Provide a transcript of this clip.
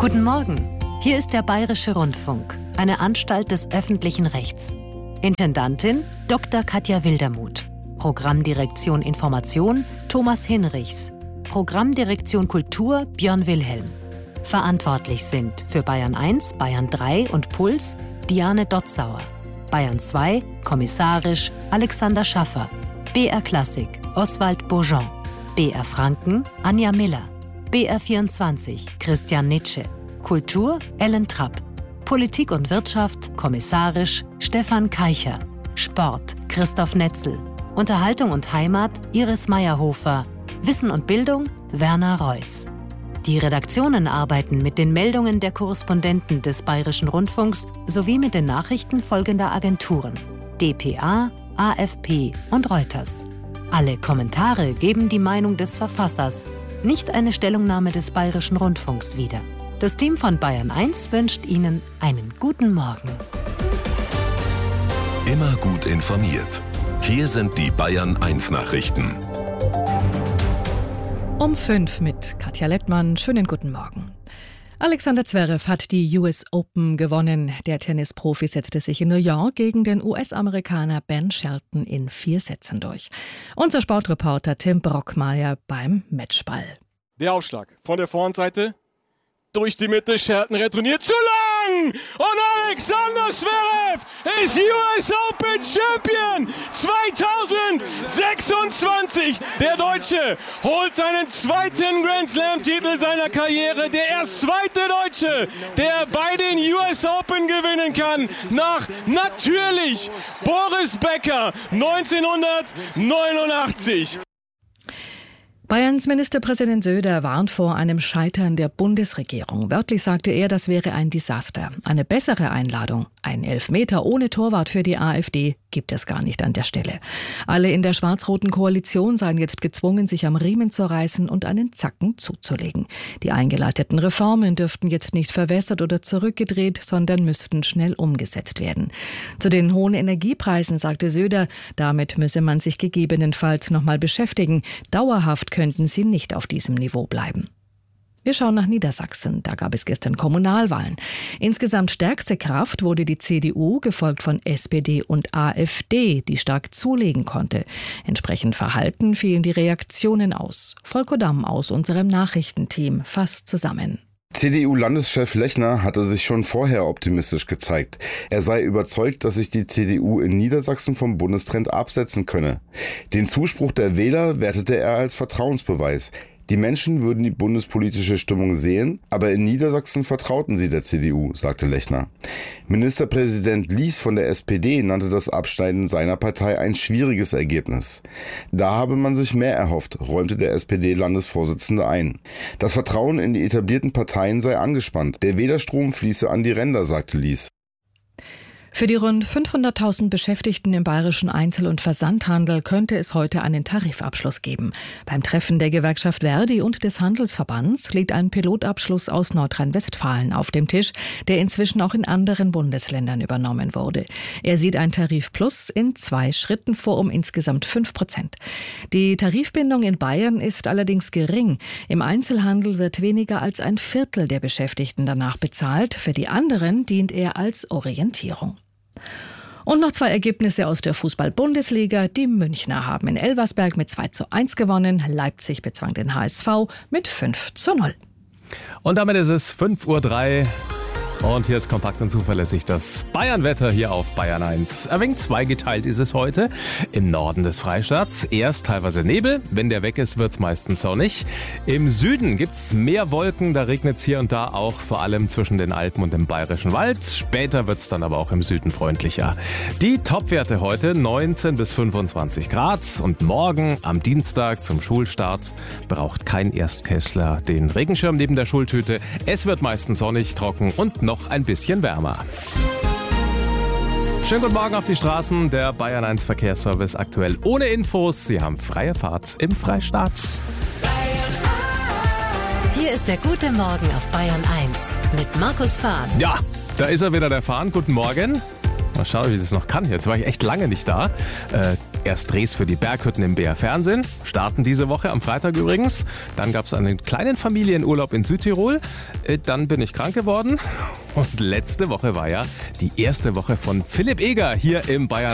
Guten Morgen, hier ist der Bayerische Rundfunk, eine Anstalt des öffentlichen Rechts. Intendantin Dr. Katja Wildermuth. Programmdirektion Information Thomas Hinrichs. Programmdirektion Kultur Björn Wilhelm. Verantwortlich sind für Bayern 1, Bayern 3 und Puls Diane Dotzauer. Bayern 2, kommissarisch Alexander Schaffer. BR Klassik Oswald Beaujean. BR Franken Anja Miller. BR 24 Christian Nitsche. Kultur Ellen Trapp. Politik und Wirtschaft kommissarisch Stefan Keicher. Sport Christoph Netzel. Unterhaltung und Heimat Iris Meyerhofer. Wissen und Bildung Werner Reuss. Die Redaktionen arbeiten mit den Meldungen der Korrespondenten des Bayerischen Rundfunks sowie mit den Nachrichten folgender Agenturen: dpa, AFP und Reuters. Alle Kommentare geben die Meinung des Verfassers, nicht eine Stellungnahme des Bayerischen Rundfunks wider. Das Team von Bayern 1 wünscht Ihnen einen guten Morgen. Immer gut informiert. Hier sind die Bayern 1 Nachrichten. Um 5 mit Katja Lettmann. Schönen guten Morgen. Alexander Zverev hat die US Open gewonnen. Der Tennisprofi setzte sich in New York gegen den US-Amerikaner Ben Shelton in 4 Sätzen durch. Unser Sportreporter Tim Brockmeier beim Matchball. Der Aufschlag von der Vorhandseite. Durch die Mitte, Shelton retourniert zu lang! Und Alexander Zverev ist US Open Champion 2026! Der Deutsche holt seinen zweiten Grand Slam-Titel seiner Karriere. Der erst zweite Deutsche, der bei den US Open gewinnen kann. Nach natürlich Boris Becker 1989. Bayerns Ministerpräsident Söder warnt vor einem Scheitern der Bundesregierung. Wörtlich sagte er, das wäre ein Desaster. Eine bessere Einladung, ein Elfmeter ohne Torwart für die AfD, gibt es gar nicht an der Stelle. Alle in der schwarz-roten Koalition seien jetzt gezwungen, sich am Riemen zu reißen und einen Zacken zuzulegen. Die eingeleiteten Reformen dürften jetzt nicht verwässert oder zurückgedreht, sondern müssten schnell umgesetzt werden. Zu den hohen Energiepreisen sagte Söder, damit müsse man sich gegebenenfalls nochmal beschäftigen. Dauerhaft könnten sie nicht auf diesem Niveau bleiben. Wir schauen nach Niedersachsen. Da gab es gestern Kommunalwahlen. Insgesamt stärkste Kraft wurde die CDU, gefolgt von SPD und AfD, die stark zulegen konnte. Entsprechend verhalten fielen die Reaktionen aus. Volker Damm aus unserem Nachrichtenteam fasst zusammen. CDU-Landeschef Lechner hatte sich schon vorher optimistisch gezeigt. Er sei überzeugt, dass sich die CDU in Niedersachsen vom Bundestrend absetzen könne. Den Zuspruch der Wähler wertete er als Vertrauensbeweis. Die Menschen würden die bundespolitische Stimmung sehen, aber in Niedersachsen vertrauten sie der CDU, sagte Lechner. Ministerpräsident Lies von der SPD nannte das Abschneiden seiner Partei ein schwieriges Ergebnis. Da habe man sich mehr erhofft, räumte der SPD-Landesvorsitzende ein. Das Vertrauen in die etablierten Parteien sei angespannt. Der Wählerstrom fließe an die Ränder, sagte Lies. Für die rund 500.000 Beschäftigten im bayerischen Einzel- und Versandhandel könnte es heute einen Tarifabschluss geben. Beim Treffen der Gewerkschaft Verdi und des Handelsverbands liegt ein Pilotabschluss aus Nordrhein-Westfalen auf dem Tisch, der inzwischen auch in anderen Bundesländern übernommen wurde. Er sieht ein Tarifplus in 2 Schritten vor, um insgesamt 5%. Die Tarifbindung in Bayern ist allerdings gering. Im Einzelhandel wird weniger als ein Viertel der Beschäftigten danach bezahlt. Für die anderen dient er als Orientierung. Und noch 2 Ergebnisse aus der Fußball-Bundesliga. Die Münchner haben in Elversberg mit 2:1 gewonnen. Leipzig bezwang den HSV mit 5:0. Und damit ist es 5:03 Uhr. Und hier ist kompakt und zuverlässig das Bayern-Wetter hier auf Bayern 1. Ein wenig zweigeteilt ist es heute. Im Norden des Freistaats erst teilweise Nebel. Wenn der weg ist, wird es meistens sonnig. Im Süden gibt es mehr Wolken. Da regnet es hier und da auch, vor allem zwischen den Alpen und dem Bayerischen Wald. Später wird es dann aber auch im Süden freundlicher. Die Topwerte heute 19 bis 25 Grad. Und morgen am Dienstag zum Schulstart braucht kein Erstklässler den Regenschirm neben der Schultüte. Es wird meistens sonnig, trocken und noch ein bisschen wärmer. Schönen guten Morgen auf die Straßen. Der Bayern 1 Verkehrsservice aktuell ohne Infos. Sie haben freie Fahrt im Freistaat. Hier ist der gute Morgen auf Bayern 1 mit Markus Fahn. Ja, da ist er wieder, der Fahn. Guten Morgen. Mal schauen, wie ich das noch kann. Jetzt war ich echt lange nicht da. Erst Drehs für die Berghütten im BR Fernsehen, starten diese Woche am Freitag übrigens. Dann gab es einen kleinen Familienurlaub in Südtirol. Dann bin ich krank geworden. Und letzte Woche war ja die erste Woche von Philipp Eger hier im Bayern